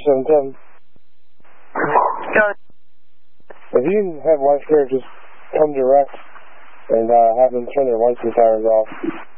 3710. If you have life care, just come direct and have them turn their license sirens off.